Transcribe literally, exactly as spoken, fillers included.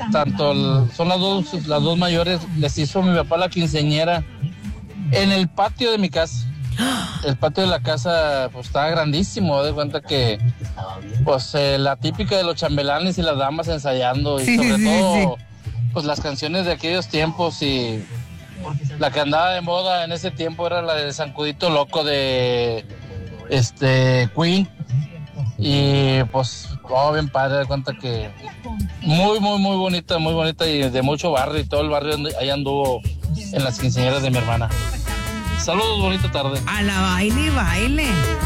tanto, el- son las dos, las dos mayores, les hizo mi papá la quinceañera en el patio de mi casa. El patio de la casa pues estaba grandísimo, de cuenta que pues eh, la típica de los chambelanes y las damas ensayando y Sí, sobre sí, sí, todo pues las canciones de aquellos tiempos, y la que andaba de moda en ese tiempo era la de Zancudito Loco de este Queen. Y pues, oh, bien padre, de cuenta que muy, muy, muy bonita, muy bonita, y de mucho barrio, y todo el barrio ande- ahí anduvo en las quinceañeras de mi hermana. Saludos, bonita tarde. A la baile y baile.